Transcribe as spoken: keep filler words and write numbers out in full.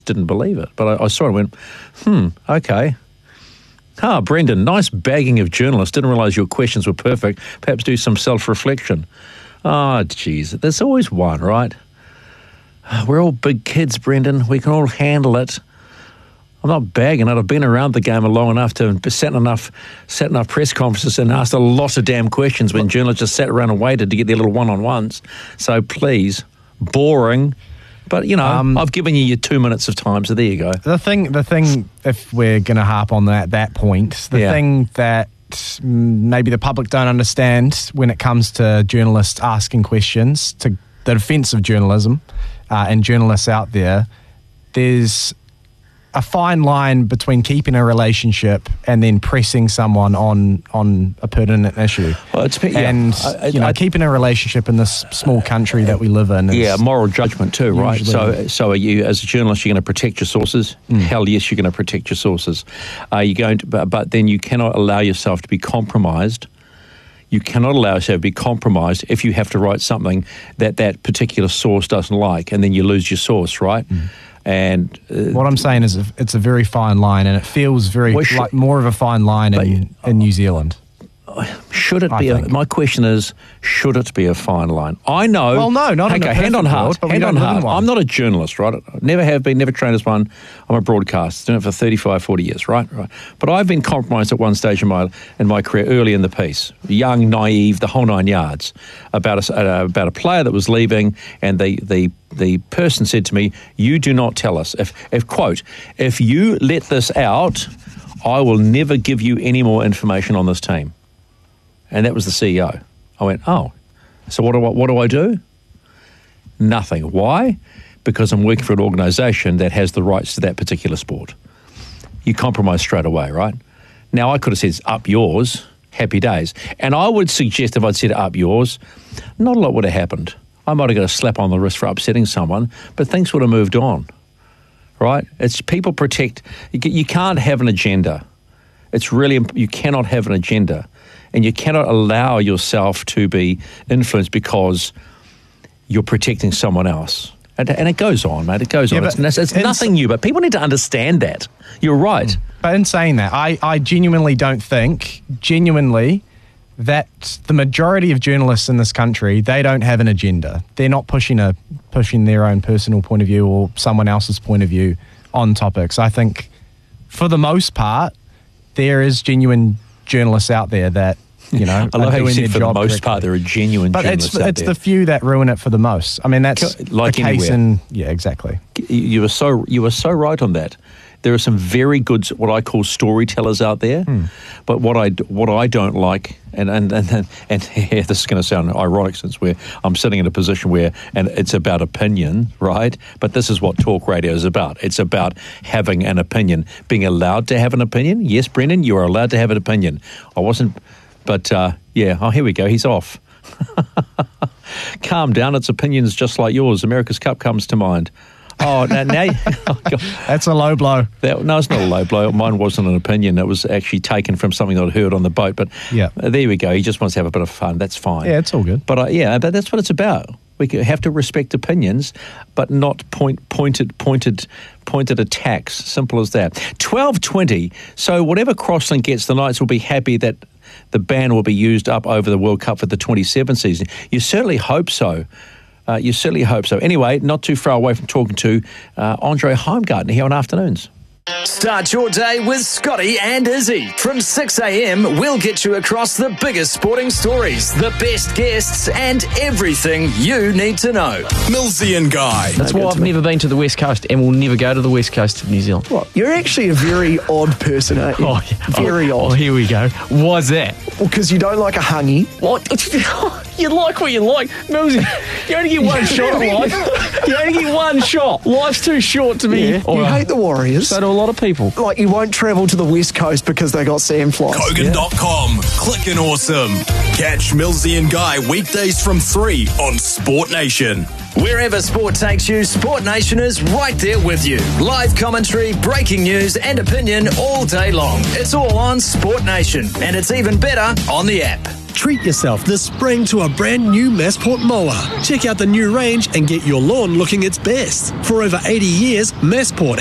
didn't believe it. But I, I saw it and went, hmm, okay. Ah, Brendan, nice bagging of journalists. Didn't realise your questions were perfect. Perhaps do some self-reflection. Ah, geez, there's always one, right? We're all big kids, Brendan. We can all handle it. I'm not bagging it. I've been around the game long enough to sat enough, sat enough press conferences and asked a lot of damn questions when journalists just sat around and waited to get their little one-on-ones. So please, boring. But, you know, um, I've given you your two minutes of time, so there you go. The thing, the thing, if we're going to harp on that, that point, the Yeah. thing that maybe the public don't understand when it comes to journalists asking questions, to the defence of journalism uh, and journalists out there, there's a fine line between keeping a relationship and then pressing someone on on a pertinent issue. Well, it's, yeah, and I, I, you know, I, keeping a relationship in this small country that we live in. Is yeah, moral judgment too, right? usually- So, so are you, as a journalist, you're going to protect your sources? Mm. Hell yes, you're going to protect your sources. Are you going to? But, but then you cannot allow yourself to be compromised. You cannot allow yourself to be compromised if you have to write something that that particular source doesn't like, and then you lose your source, right? Mm. And uh, What I'm saying is it's a very fine line, and it feels very Well, sh- like more of a fine line in, in New Zealand. should it I be? A, think. my question is, should it be a fine line? I know. Well, no, not in okay, a hand on perfect heart. world, but we hand on don't live in heart. one. I'm not a journalist, right? I never have been, never trained as one. I'm a broadcaster, doing it for thirty-five, forty years, right? Right. But I've been compromised at one stage in my in my career, early in the piece, young, naive, the whole nine yards, about a, uh, about a player that was leaving, and the the the person said to me, "You do not tell us if if quote if you let this out, I will never give you any more information on this team." And that was the C E O. I went, oh, so what do I, what do I do? Nothing. Why? Because I'm working for an organisation that has the rights to that particular sport. You compromise straight away, right? Now, I could have said, up yours, happy days. And I would suggest if I'd said up yours, not a lot would have happened. I might have got a slap on the wrist for upsetting someone, but things would have moved on, right? It's people protect. You, you can't have an agenda. It's really, imp- you cannot have an agenda. And you cannot allow yourself to be influenced because you're protecting someone else. And, and it goes on, mate. It goes Yeah, on. but It's, it's in- nothing new, but people need to understand that. You're right. But in saying that, I, I genuinely don't think, genuinely, that the majority of journalists in this country, they don't have an agenda. They're not pushing a pushing their own personal point of view or someone else's point of view on topics. I think, for the most part, there is genuine journalists out there that, you know, I love are how you doing said their for the job most correctly. part there are genuine But journalists it's out it's there. the few that ruin it for the most. I mean, that's Like the case anywhere. in yeah, exactly. You were so you were so right on that. There are some very good, what I call storytellers out there. Hmm. But what I what I don't like, and and and and, and yeah, this is going to sound ironic since we're I'm sitting in a position where, and it's about opinion, right? But this is what talk radio is about. It's about having an opinion, being allowed to have an opinion. Yes, Brendan, you are allowed to have an opinion. I wasn't, but uh, yeah. Oh, here we go. He's off. Calm down. It's opinions just like yours. America's Cup comes to mind. Oh, now, now oh, God. That's a low blow. That, no, it's not a low blow. Mine wasn't an opinion. It was actually taken from something I'd heard on the boat. But Yeah. uh, there we go. He just wants to have a bit of fun. That's fine. Yeah, it's all good. But uh, yeah, but that's what it's about. We c- have to respect opinions, but not point, pointed, pointed, pointed attacks. Simple as that. Twelve twenty. So whatever Crosslink gets, the Knights will be happy that the ban will be used up over the World Cup for the twenty-seven season. You certainly hope so. Uh, you certainly hope so. Anyway, not too far away from talking to uh, Andre Heimgartner here on Afternoons. Start your day with Scotty and Izzy. From six a.m, we'll get you across the biggest sporting stories, the best guests, and everything you need to know. Millsy and Guy. That's why I've never been to the West Coast and will never go to the West Coast of New Zealand. You're actually a very odd person, aren't you? Oh, yeah. Very oh, odd. Oh, here we go. Why's that? Well, because you don't like a hungy. What? You like what you like. Millsy, you only get one shot at life. You only get one shot. Life's too short to be... Yeah. All You right. hate the Warriors. So do a lot of people. Like, you won't travel to the West Coast because they got sand flies. Kogan dot com. Clickin' awesome. Catch Millsy and Guy weekdays from three on Sport Nation. Wherever sport takes you, Sport Nation is right there with you. Live commentary, breaking news, and opinion all day long. It's all on Sport Nation, and it's even better on the app. Treat yourself this spring to a brand new Massport mower. Check out the new range and get your lawn looking its best. For over eighty years, Massport